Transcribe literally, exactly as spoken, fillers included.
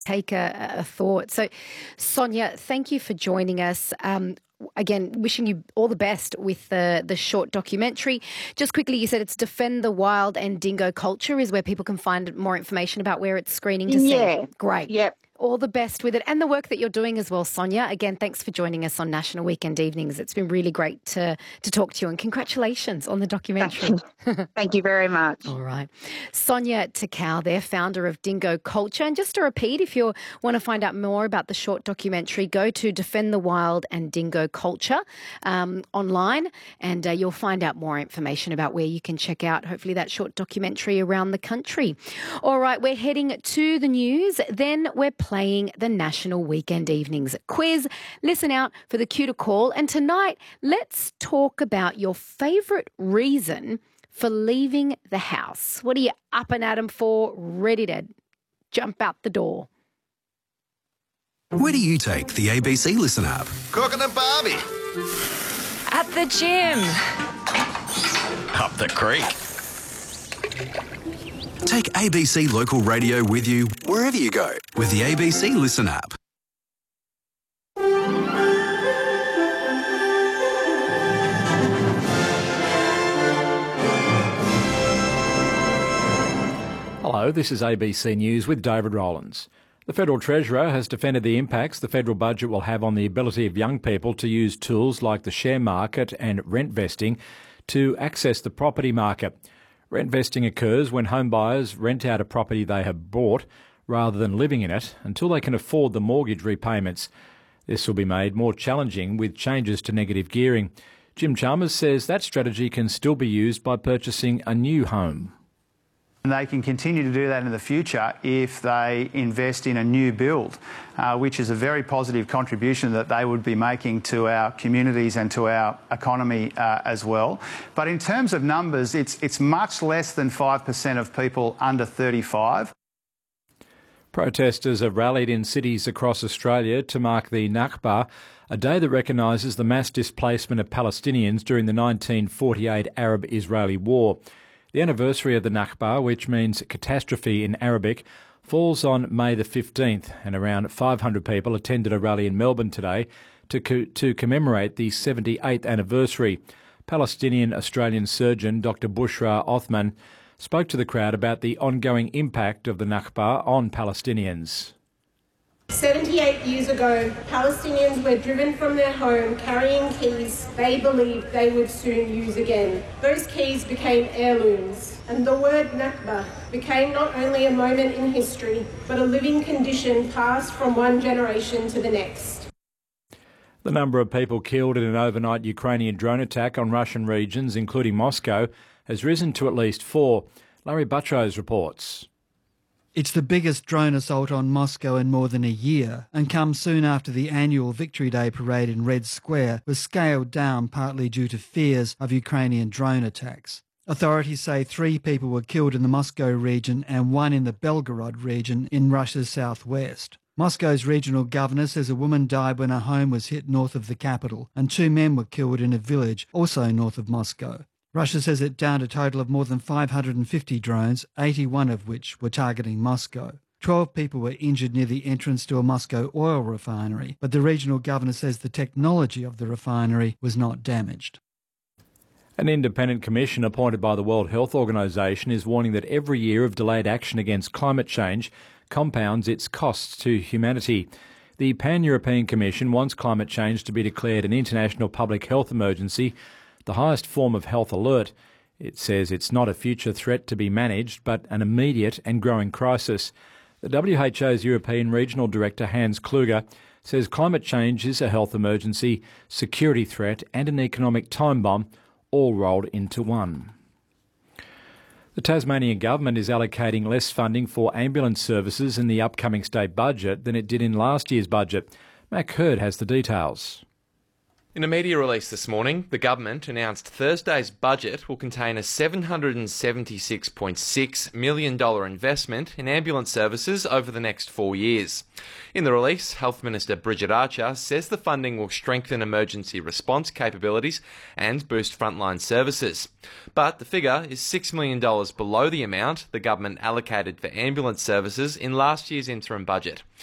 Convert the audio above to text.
take a, a thought. So, Sonia, thank you for joining us. Um, again, wishing you all the best with the, the short documentary. Just quickly, you said it's Defend the Wild and Dingo Culture is where people can find more information about where it's screening to see. Yeah. Great. Yep. All the best with it and the work that you're doing as well, Sonia. Again, thanks for joining us on National Weekend Evenings. It's been really great to, to talk to you, and congratulations on the documentary. Thank you very much. All right. Sonia Takau there, founder of Dingo Culture. And just to repeat, if you want to find out more about the short documentary, go to Defend the Wild and Dingo Culture um, online, and uh, you'll find out more information about where you can check out, hopefully, that short documentary around the country. All right, we're heading to the news. Then we're playing the National Weekend Evenings quiz. Listen out for the cue to call. And tonight, let's talk about your favourite reason for leaving the house. What are you up and at 'em for? Ready to jump out the door? Where do you take the A B C Listen app? Cooking and Barbie. At the gym. Up the creek. Take A B C Local Radio with you wherever you go with the A B C Listen app. Hello, this is A B C News with David Rowlands. The Federal Treasurer has defended the impacts the federal budget will have on the ability of young people to use tools like the share market and rent vesting to access the property market. Rent vesting occurs when home buyers rent out a property they have bought rather than living in it until they can afford the mortgage repayments. This will be made more challenging with changes to negative gearing. Jim Chalmers says that strategy can still be used by purchasing a new home. And they can continue to do that in the future if they invest in a new build, uh, which is a very positive contribution that they would be making to our communities and to our economy uh, as well. But in terms of numbers, it's, it's much less than five percent of people under thirty-five. Protesters have rallied in cities across Australia to mark the Nakba, a day that recognises the mass displacement of Palestinians during the nineteen forty-eight Arab-Israeli War. The anniversary of the Nakba, which means catastrophe in Arabic, falls on May the fifteenth, and around five hundred people attended a rally in Melbourne today to co- to commemorate the seventy-eighth anniversary. Palestinian-Australian surgeon Doctor Bushra Othman spoke to the crowd about the ongoing impact of the Nakba on Palestinians. seventy-eight years ago, Palestinians were driven from their home carrying keys they believed they would soon use again. Those keys became heirlooms, and the word Nakba became not only a moment in history, but a living condition passed from one generation to the next. The number of people killed in an overnight Ukrainian drone attack on Russian regions, including Moscow, has risen to at least four. Larry Buttrose reports. It's the biggest drone assault on Moscow in more than a year, and comes soon after the annual Victory Day parade in Red Square was scaled down partly due to fears of Ukrainian drone attacks. Authorities say three people were killed in the Moscow region and one in the Belgorod region in Russia's southwest. Moscow's regional governor says a woman died when her home was hit north of the capital, and two men were killed in a village also north of Moscow. Russia says it downed a total of more than five hundred fifty drones, eighty-one of which were targeting Moscow. Twelve people were injured near the entrance to a Moscow oil refinery, but the regional governor says the technology of the refinery was not damaged. An independent commission appointed by the World Health Organization is warning that every year of delayed action against climate change compounds its costs to humanity. The Pan-European Commission wants climate change to be declared an international public health emergency, the highest form of health alert. It says it's not a future threat to be managed, but an immediate and growing crisis. The W H O's European Regional Director, Hans Kluger, says climate change is a health emergency, security threat and an economic time bomb, all rolled into one. The Tasmanian Government is allocating less funding for ambulance services in the upcoming state budget than it did in last year's budget. Mac Hurd has the details. In a media release this morning, the government announced Thursday's budget will contain a seven hundred seventy-six point six million dollars investment in ambulance services over the next four years. In the release, Health Minister Bridget Archer says the funding will strengthen emergency response capabilities and boost frontline services. But the figure is six million dollars below the amount the government allocated for ambulance services in last year's interim budget.